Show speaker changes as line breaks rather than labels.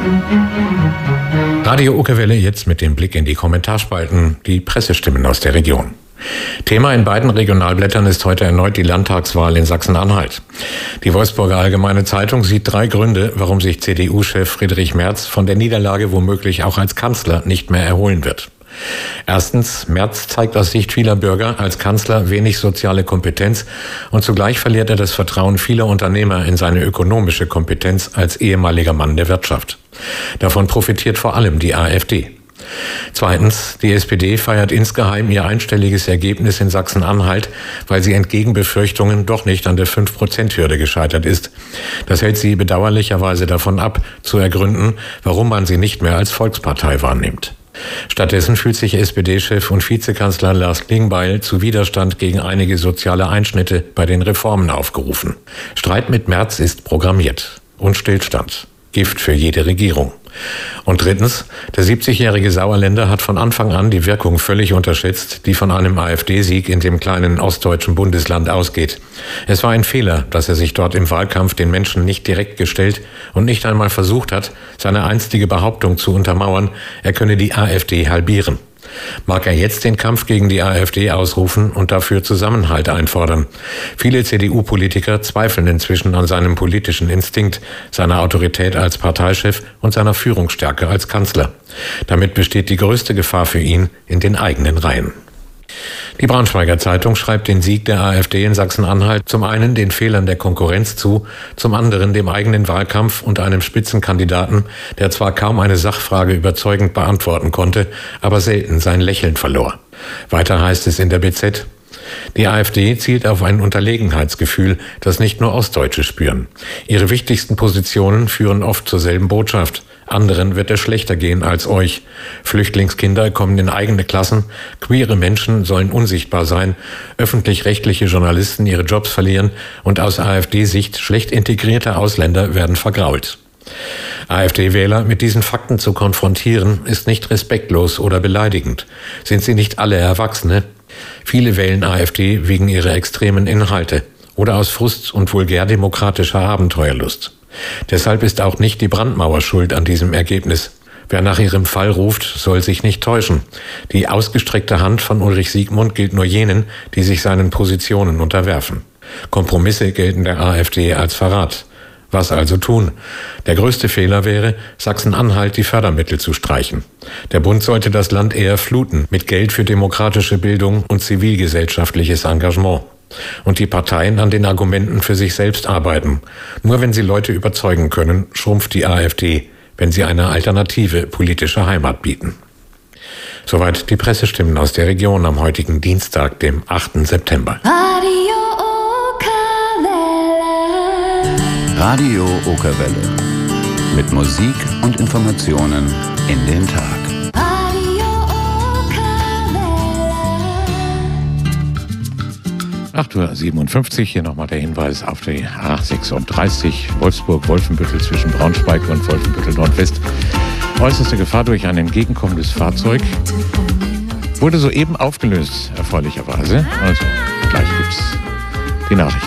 Radio Okerwelle jetzt mit dem Blick in die Kommentarspalten, die Pressestimmen aus der Region. Thema in beiden Regionalblättern ist heute erneut die Landtagswahl in Sachsen-Anhalt. Die Wolfsburger Allgemeine Zeitung sieht 3 Gründe, warum sich CDU-Chef Friedrich Merz von der Niederlage womöglich auch als Kanzler nicht mehr erholen wird. Erstens, Merz zeigt aus Sicht vieler Bürger als Kanzler wenig soziale Kompetenz und zugleich verliert er das Vertrauen vieler Unternehmer in seine ökonomische Kompetenz als ehemaliger Mann der Wirtschaft. Davon profitiert vor allem die AfD. Zweitens, die SPD feiert insgeheim ihr einstelliges Ergebnis in Sachsen-Anhalt, weil sie entgegen Befürchtungen doch nicht an der 5%-Hürde gescheitert ist. Das hält sie bedauerlicherweise davon ab, zu ergründen, warum man sie nicht mehr als Volkspartei wahrnimmt. Stattdessen fühlt sich SPD-Chef und Vizekanzler Lars Klingbeil zu Widerstand gegen einige soziale Einschnitte bei den Reformen aufgerufen. Streit mit Merz ist programmiert und Stillstand. Gift für jede Regierung. Und drittens, der 70-jährige Sauerländer hat von Anfang an die Wirkung völlig unterschätzt, die von einem AfD-Sieg in dem kleinen ostdeutschen Bundesland ausgeht. Es war ein Fehler, dass er sich dort im Wahlkampf den Menschen nicht direkt gestellt und nicht einmal versucht hat, seine einstige Behauptung zu untermauern, er könne die AfD halbieren. Mag er jetzt den Kampf gegen die AfD ausrufen und dafür Zusammenhalt einfordern? Viele CDU-Politiker zweifeln inzwischen an seinem politischen Instinkt, seiner Autorität als Parteichef und seiner Führungsstärke als Kanzler. Damit besteht die größte Gefahr für ihn in den eigenen Reihen. Die Braunschweiger Zeitung schreibt den Sieg der AfD in Sachsen-Anhalt zum einen den Fehlern der Konkurrenz zu, zum anderen dem eigenen Wahlkampf und einem Spitzenkandidaten, der zwar kaum eine Sachfrage überzeugend beantworten konnte, aber selten sein Lächeln verlor. Weiter heißt es in der BZ: Die AfD zielt auf ein Unterlegenheitsgefühl, das nicht nur Ostdeutsche spüren. Ihre wichtigsten Positionen führen oft zur selben Botschaft. Anderen wird es schlechter gehen als euch. Flüchtlingskinder kommen in eigene Klassen, queere Menschen sollen unsichtbar sein, öffentlich-rechtliche Journalisten ihre Jobs verlieren und aus AfD-Sicht schlecht integrierte Ausländer werden vergrault. AfD-Wähler mit diesen Fakten zu konfrontieren, ist nicht respektlos oder beleidigend. Sind sie nicht alle Erwachsene? Viele wählen AfD wegen ihrer extremen Inhalte oder aus Frust und vulgär-demokratischer Abenteuerlust. Deshalb ist auch nicht die Brandmauer schuld an diesem Ergebnis. Wer nach ihrem Fall ruft, soll sich nicht täuschen. Die ausgestreckte Hand von Ulrich Siegmund gilt nur jenen, die sich seinen Positionen unterwerfen. Kompromisse gelten der AfD als Verrat. Was also tun? Der größte Fehler wäre, Sachsen-Anhalt die Fördermittel zu streichen. Der Bund sollte das Land eher fluten mit Geld für demokratische Bildung und zivilgesellschaftliches Engagement. Und die Parteien an den Argumenten für sich selbst arbeiten. Nur wenn sie Leute überzeugen können, schrumpft die AfD, wenn sie eine alternative politische Heimat bieten. Soweit die Pressestimmen aus der Region am heutigen Dienstag, dem 8. September.
Radio Okerwelle. Mit Musik und Informationen in den Tag.
8:57 Uhr, hier nochmal der Hinweis auf die A36 Wolfsburg-Wolfenbüttel zwischen Braunschweig und Wolfenbüttel-Nordwest. Äußerste Gefahr durch ein entgegenkommendes Fahrzeug. Wurde soeben aufgelöst, erfreulicherweise. Also, gleich gibt's die Nachrichten.